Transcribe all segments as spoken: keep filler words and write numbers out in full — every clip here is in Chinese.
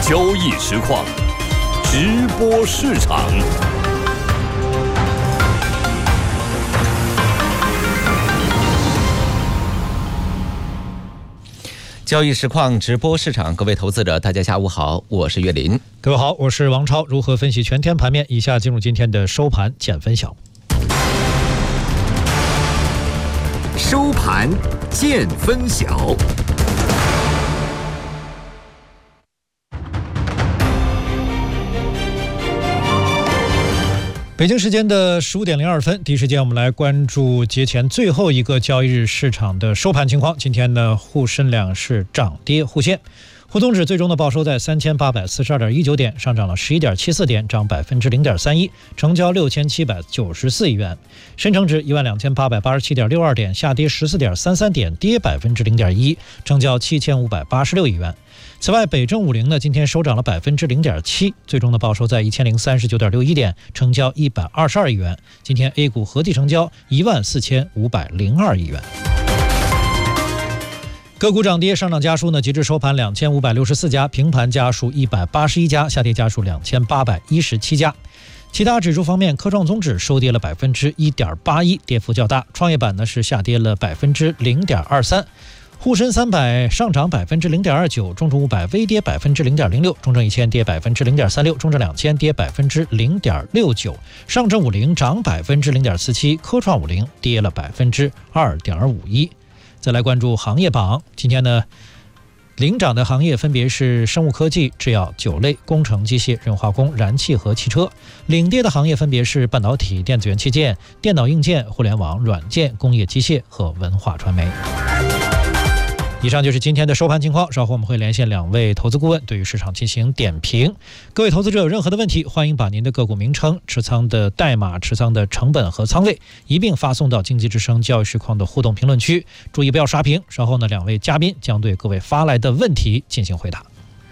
交易实况，直播市场。交易实况直播市场，各位投资者，大家下午好，我是岳林。 各位好，我是王超。如何分析全天盘面？以下进入今天的收盘见分晓。 收盘见分晓。 北京时间的十五点零二分，第一时间我们来关注节前最后一个交易日市场的收盘情况。今天呢，沪深两市涨跌互现，沪综指最终的报收在三千八百四十二点一九点，上涨了十一点七四点，涨百分之零点三一，成交六千七百九十四亿元。深成指一万两千八百八十七点六二点，下跌十四点三三点，跌百分之零点一，成交七千五百八十六亿元。此外，北证五零呢今天收涨了百分之零点七，最终的报收在一千零三十九点六一点，成交一百二十二亿元。今天 A 股合计成交一万四千五百零二亿元。个股涨跌，上涨家数呢，截至收盘两千五百六十四家，平盘家数一百八十一家，下跌家数两千八百一十七家。其他指数方面，科创综指收跌了百分之一点八一，跌幅较大。创业板呢是下跌了百分之零点二三。沪深三百上涨百分之零点二九，中证五百微跌百分之零点零六，中证一千跌百分之零点三六，中证两千跌百分之零点六九，上证五零涨百分之零点四七，科创五零跌了百分之二点五一。再来关注行业榜，今天呢，领涨的行业分别是生物科技、制药、酒类、工程机械、人化工、燃气和汽车；领跌的行业分别是半导体、电子元器件、电脑硬件、互联网、软件、工业机械和文化传媒。以上就是今天的收盘情况，稍后我们会连线两位投资顾问，对于市场进行点评。各位投资者有任何的问题，欢迎把您的个股名称、持仓的代码、持仓的成本和仓位一并发送到经济之声交易实况的互动评论区，注意不要刷屏。稍后呢，两位嘉宾将对各位发来的问题进行回答。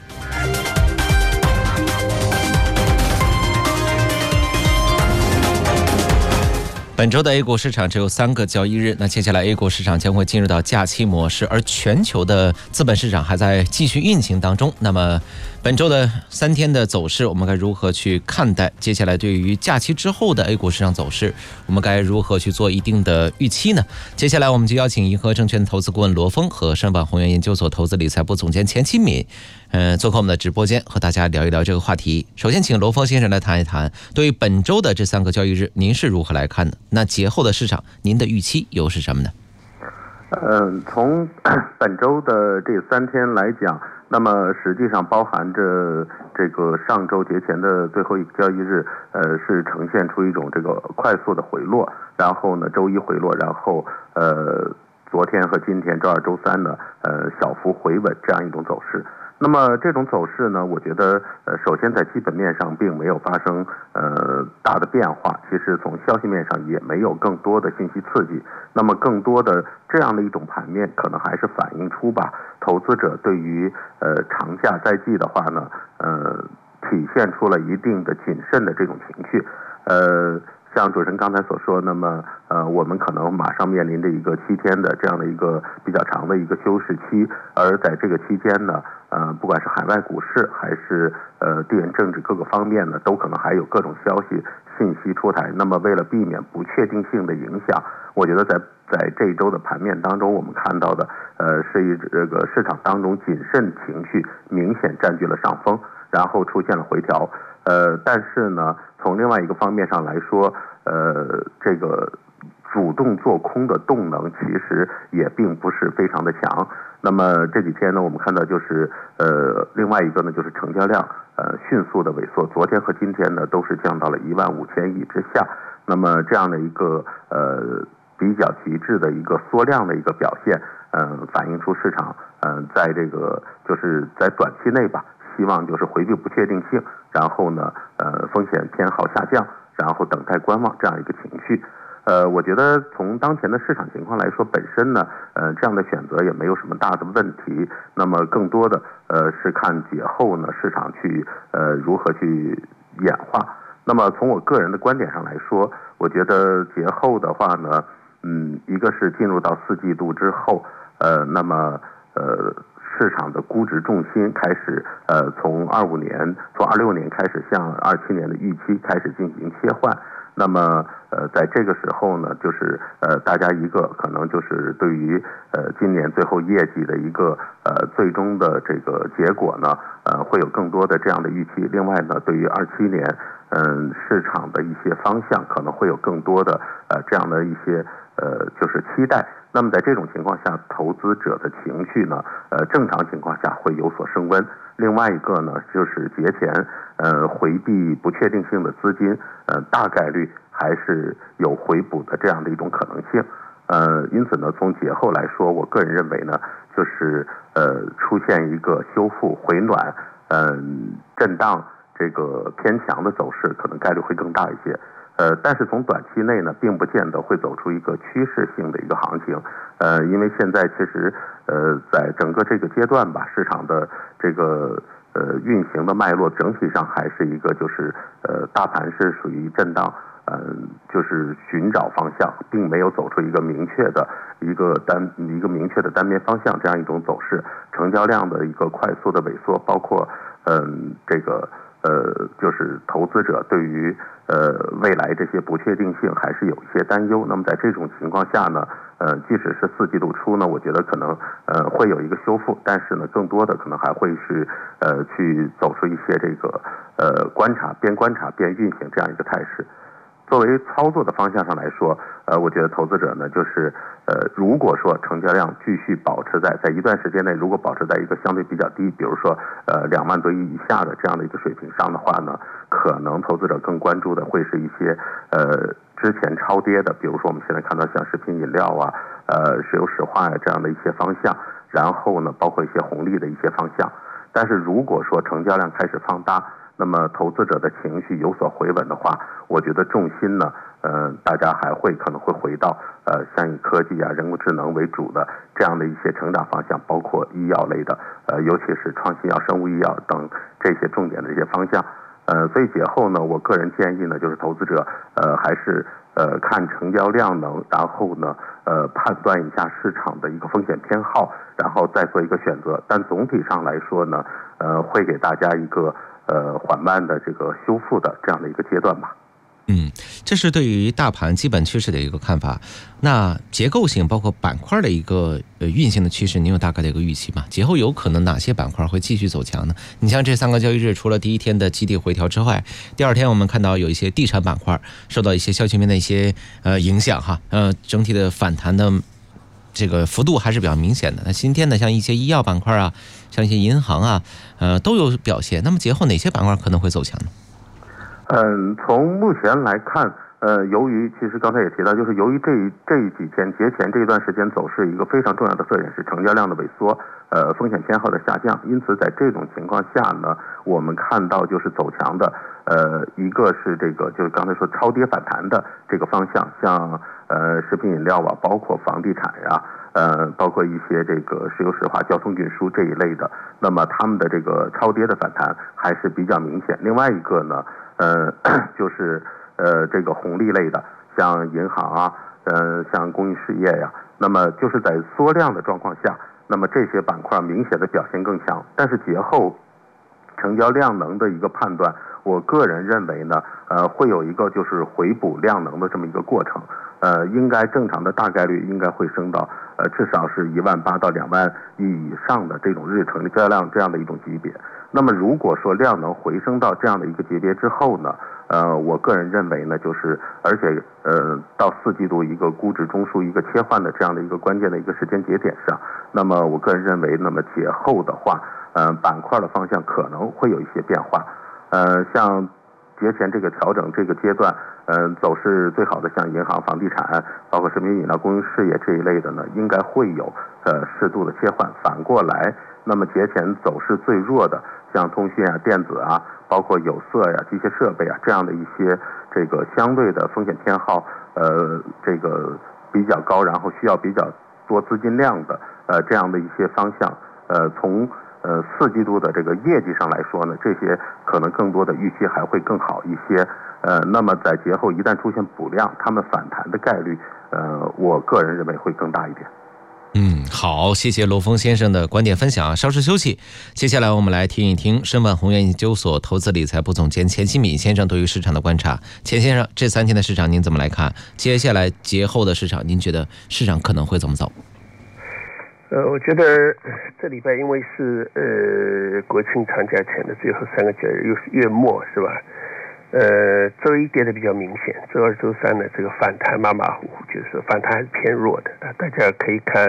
本周的 A 股市场只有三个交易日，那接下来 A 股市场将会进入到假期模式，而全球的资本市场还在继续运行当中。那么本周的三天的走势，我们该如何去看待？接下来对于假期之后的 A 股市场走势，我们该如何去做一定的预期呢？接下来我们就邀请银河证券投资顾问罗峰和申万宏源研究所投资理财部总监钱钦敏呃，做客我们的直播间，和大家聊一聊这个话题。首先请罗峰先生来谈一谈，对于本周的这三个交易日，您是如何来看的？那节后的市场，您的预期又是什么呢？ 嗯，从本周的这三天来讲，那么实际上包含着这个上周节前的最后一个交易日，呃，是呈现出一种这个快速的回落，然后呢，周一回落，然后呃，昨天和今天周二、周三呢，呃，小幅回稳这样一种走势。那么这种走势呢，我觉得呃，首先在基本面上并没有发生呃大的变化，其实从消息面上也没有更多的信息刺激。那么更多的这样的一种盘面，可能还是反映出吧，投资者对于呃长假在即的话呢，呃，体现出了一定的谨慎的这种情绪，呃。像主持人刚才所说，那么呃，我们可能马上面临着一个七天的这样的一个比较长的一个休市期，而在这个期间呢，呃，不管是海外股市还是呃地缘政治各个方面呢，都可能还有各种消息信息出台。那么为了避免不确定性的影响，我觉得在在这一周的盘面当中，我们看到的呃是一这个市场当中谨慎情绪明显占据了上风，然后出现了回调。呃，但是呢，从另外一个方面上来说，呃，这个主动做空的动能其实也并不是非常的强。那么这几天呢，我们看到就是呃，另外一个呢就是成交量呃迅速的萎缩，昨天和今天呢都是降到了一万五千亿之下。那么这样的一个呃比较极致的一个缩量的一个表现，嗯、呃，反映出市场嗯、呃、在这个就是在短期内吧。希望就是回避不确定性，然后呢，呃，风险偏好下降，然后等待观望这样一个情绪。呃，我觉得从当前的市场情况来说，本身呢，呃，这样的选择也没有什么大的问题。那么更多的，呃，是看节后呢市场去呃如何去演化。那么从我个人的观点上来说，我觉得节后的话呢，嗯，一个是进入到四季度之后，呃，那么呃。 市场的估值重心开始呃从二五年从二六年开始向二七年的预期开始进行切换。那么呃在这个时候呢，就是呃大家一个可能就是对于呃今年最后业绩的一个呃最终的这个结果呢，呃会有更多的这样的预期。另外呢，对于二七年嗯市场的一些方向可能会有更多的呃这样的一些呃就是期待。那么在这种情况下，投资者的情绪呢，呃正常情况下会有所升温。另外一个呢，就是节前呃回避不确定性的资金，呃大概率还是有回补的这样的一种可能性。呃，因此呢，从节后来说，我个人认为呢，就是呃出现一个修复回暖，嗯、呃、震荡这个偏强的走势，可能概率会更大一些。呃，但是从短期内呢，并不见得会走出一个趋势性的一个行情。呃，因为现在其实呃，在整个这个阶段吧，市场的这个呃运行的脉络整体上还是一个就是呃大盘是属于震荡，嗯、呃，就是寻找方向，并没有走出一个明确的一个单一个明确的单边方向这样一种走势。成交量的一个快速的萎缩，包括嗯、呃、这个。呃，就是投资者对于呃未来这些不确定性还是有一些担忧。那么在这种情况下呢，呃，即使是四季度初呢，我觉得可能呃会有一个修复，但是呢，更多的可能还会是呃去走出一些这个呃观察边观察边运行这样一个态势。作为操作的方向上来说，呃，我觉得投资者呢，就是呃，如果说成交量继续保持在在一段时间内，如果保持在一个相对比较低，比如说呃两万多亿以下的这样的一个水平上的话呢，可能投资者更关注的会是一些呃之前超跌的，比如说我们现在看到像食品饮料啊、呃石油石化呀、啊、这样的一些方向，然后呢，包括一些红利的一些方向。但是如果说成交量开始放大，那么投资者的情绪有所回稳的话，我觉得重心呢，呃，大家还会可能会回到呃，像以科技啊、人工智能为主的这样的一些成长方向，包括医药类的，呃，尤其是创新药、生物医药等这些重点的一些方向。呃，所以节后呢，我个人建议呢，就是投资者呃还是呃看成交量能，然后呢呃判断一下市场的一个风险偏好，然后再做一个选择。但总体上来说呢，呃，会给大家一个呃缓慢的这个修复的这样的一个阶段吧。 嗯，这是对于大盘基本趋势的一个看法。那结构性包括板块的一个呃运行的趋势，你有大概的一个预期吗？节后有可能哪些板块会继续走强呢？你像这三个交易日，除了第一天的集体回调之外，第二天我们看到有一些地产板块受到一些消息面的一些呃影响哈，呃整体的反弹的这个幅度还是比较明显的。那今天呢，像一些医药板块啊，像一些银行啊，呃都有表现。那么节后哪些板块可能会走强呢？ 嗯，从目前来看，呃，由于其实刚才也提到，就是由于这这几天节前这一段时间走势一个非常重要的特点是成交量的萎缩，呃，风险偏好的下降。因此，在这种情况下呢，我们看到就是走强的，呃，一个是这个就是刚才说超跌反弹的这个方向，像呃食品饮料啊，包括房地产呀、啊。呃，包括一些这个石油石化、交通运输这一类的，那么他们的这个超跌的反弹还是比较明显。另外一个呢，呃，就是呃这个红利类的，像银行啊，呃，像公益事业呀，那么就是在缩量的状况下，那么这些板块明显的表现更强。但是节后成交量能的一个判断，我个人认为呢，呃，会有一个就是回补量能的这么一个过程。呃，应该正常的大概率应该会升到呃至少是一万八到两万亿以上的这种日成交量这样的一种级别。那么如果说量能回升到这样的一个级别之后呢，呃，我个人认为呢，就是而且呃到四季度一个估值中枢一个切换的这样的一个关键的一个时间节点上，那么我个人认为，那么节后的话，呃，板块的方向可能会有一些变化，呃，像节前这个调整这个阶段。嗯、呃，走势最好的像银行、房地产，包括食品饮料、公益事业这一类的呢，应该会有呃适度的切换。反过来，那么节前走势最弱的，像通讯啊、电子啊，包括有色呀、机械设备啊这样的一些这个相对的风险偏好，呃，这个比较高，然后需要比较多资金量的呃这样的一些方向，呃，从呃四季度的这个业绩上来说呢，这些可能更多的预期还会更好一些。呃，那么在节后一旦出现补量，他们反弹的概率，呃，我个人认为会更大一点。 嗯，好，谢谢罗峰先生的观点分享。稍事休息，接下来我们来听一听申万宏源研究所投资理财部总监钱新敏先生对于市场的观察。钱先生，这三天的市场您怎么来看？接下来节后的市场，您觉得市场可能会怎么走？ 呃，我觉得这礼拜因为是呃国庆长假前的最后三个交易日，又是月末，是吧？呃，周一跌的比较明显，周二、周三呢，这个反弹马马虎虎，就是说反弹还是偏弱的啊。大家可以看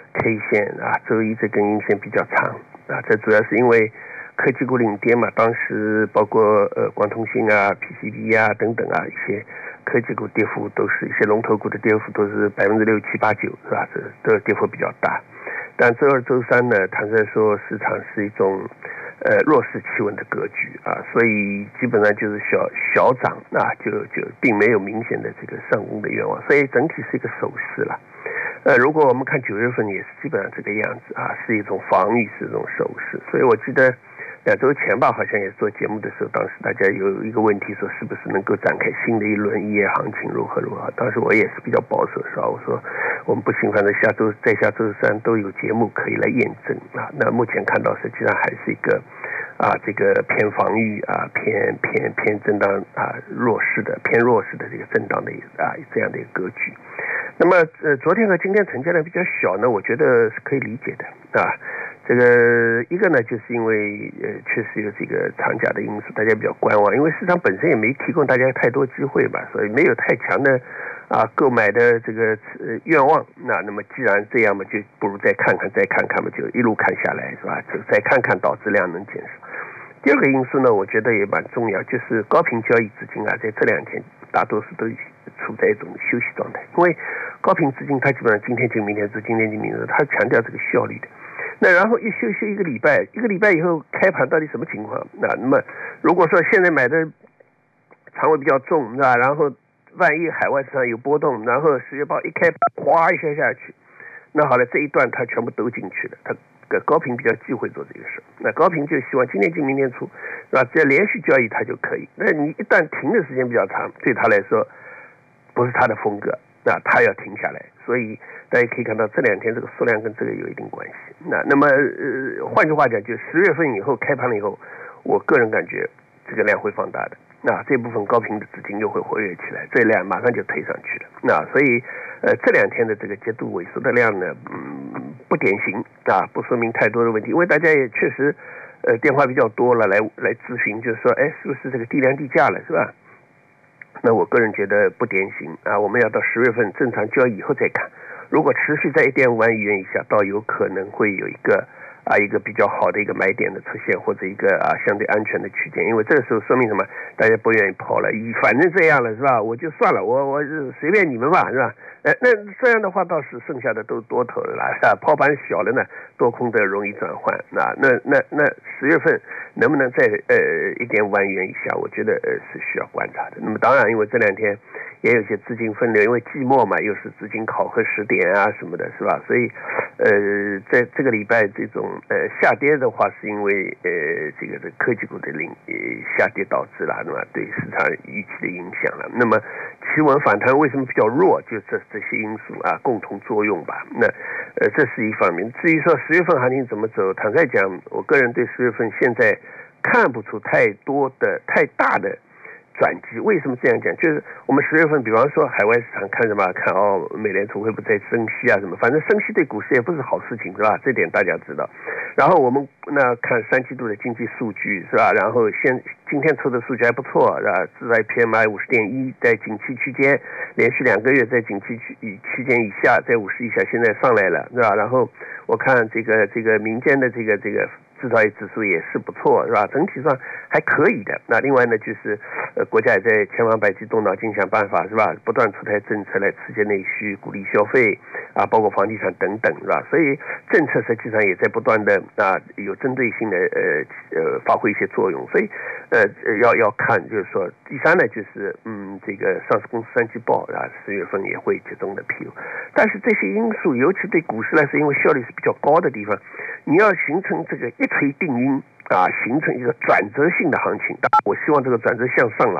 K 线啊，周一这根阴线比较长啊，这主要是因为科技股领跌嘛，当时包括呃光通信啊、P C B 啊等等啊一些科技股跌幅都是一些龙头股的跌幅都是百分之六七八九，是吧？这这跌幅比较大。但周二、周三呢，坦率说，市场是一种呃弱势企稳的格局啊，所以基本上就是小小涨啊，就就并没有明显的这个上攻的愿望，所以整体是一个守势了。呃，如果我们看九月份也是基本上这个样子啊，是一种防御，是一种守势。所以我记得两周前吧，好像也做节目的时候，当时大家有一个问题说，是不是能够展开新的一轮一夜行情，如何如何？当时我也是比较保守，是吧？我说我们不行，反正下周在下周三都有节目可以来验证啊。那目前看到实际上还是一个啊，这个偏防御啊，偏偏偏震荡啊，弱势的偏弱势的这个震荡的啊这样的一个格局。那么呃，昨天和今天成交量比较小呢，我觉得是可以理解的啊。这个一个呢，就是因为呃，确实有这个长假的因素，大家比较观望，因为市场本身也没提供大家太多机会吧，所以没有太强的啊购买的这个呃愿望。那那么既然这样嘛，就不如再看看，再看看嘛，就一路看下来，是吧？就再看看导致量能减少。第二个因素呢，我觉得也蛮重要，就是高频交易资金啊，在这两天大多数都处在一种休息状态，因为高频资金它基本上今天进明天出，今天进明天出，它强调这个效率的。那然后一休息一个礼拜，一个礼拜以后开盘到底什么情况？那那么如果说现在买的仓位比较重，是吧？然后万一海外市场有波动，然后十月报一开，哗一下下去，那好了，这一段它全部都进去了，它高频比较忌讳做这个事。那高频就希望今天进明天出，是吧？只要连续交易它就可以。那你一旦停的时间比较长，对他来说不是他的风格，那他要停下来。所以大家可以看到这两天这个数量跟这个有一定关系。那那么呃，换句话讲，就十月份以后开盘了以后，我个人感觉这个量会放大的。那这部分高频的资金又会活跃起来，这量马上就推上去了。那所以呃这两天的这个极度萎缩的量呢，嗯，不典型啊，不说明太多的问题，因为大家也确实呃电话比较多了，来来咨询，就是说，哎，是不是这个地量地价了，是吧？那我个人觉得不典型啊，我们要到十月份正常交易以后再看。如果持续在一点五万亿元以下，倒有可能会有一个啊一个比较好的一个买点的出现，或者一个啊相对安全的区间，因为这个时候说明什么？大家不愿意抛了，反正这样了是吧？我就算了，我我随便你们吧，是吧？呃，那这样的话倒是剩下的都多头了啦，啊，抛盘小了呢，多空的容易转换。那那那那十月份能不能在呃一点五万元以下？我觉得呃是需要观察的。那么当然，因为这两天也有些资金分流，因为季末嘛，又是资金考核时点啊什么的，是吧？所以呃在这个礼拜这种呃下跌的话，是因为呃这个的科技股的领呃下跌导致了，那么对市场预期的影响了。那么企稳反弹为什么比较弱？就这这些因素啊共同作用吧。那呃这是一方面。至于说十月份行情怎么走，坦率讲，我个人对十月份现在看不出太多的太大的转机。为什么这样讲？就是我们十月份，比方说海外市场看什么？看哦，美联储会不会再升息啊？什么？反正升息对股市也不是好事情，是吧？这点大家知道。然后我们那看三季度的经济数据，是吧？然后现今天出的数据还不错，是吧？自然 P M I 五十点一，在景气区间，连续两个月在景气区区间以下，在五十以下，现在上来了，是吧？然后我看这个这个民间的这个这个制造业指数也是不错，是吧？整体上还可以的。那另外呢，就是呃，国家也在千方百计动脑筋想办法，是吧？不断出台政策来刺激内需、鼓励消费啊，包括房地产等等，是吧？所以政策实际上也在不断的啊有针对性的呃呃发挥一些作用。所以呃要要看，就是说，第三呢，就是嗯，这个上市公司三季报啊，十月份也会集中的披露。但是这些因素，尤其对股市来说，因为效率是比较高的地方，你要形成这个一锤定音啊，形成一个转折性的行情。我希望这个转折向上了，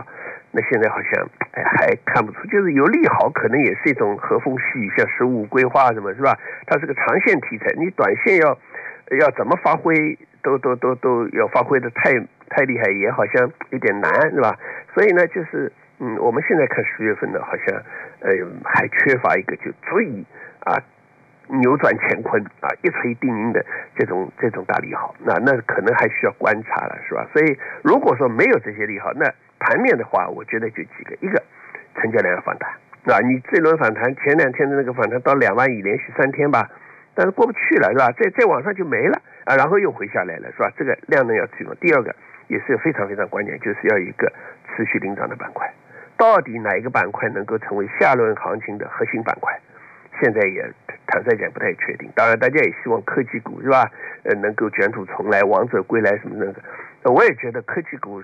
那现在好像哎还看不出，就是有利好，可能也是一种和风细雨，像十五规划什么是吧？它是个长线题材，你短线要要怎么发挥，都都都都要发挥的太太厉害，也好像有点难是吧？所以呢，就是嗯，我们现在看十月份呢，好像呃还缺乏一个就足以啊扭转乾坤啊一锤定音的这种这种大利好，那那可能还需要观察了是吧？所以如果说没有这些利好，那盘面的话，我觉得就几个，一个成交量要反弹，啊，你这轮反弹前两天的那个反弹到两万亿，连续三天吧，但是过不去了是吧？再再往上就没了啊，然后又回下来了是吧？这个量能要驱动。第二个也是非常非常关键，就是要有一个持续领涨的板块，到底哪一个板块能够成为下轮行情的核心板块？现在也坦率讲不太确定。当然，大家也希望科技股是吧？呃，能够卷土重来、王者归来什么那个。我也觉得科技股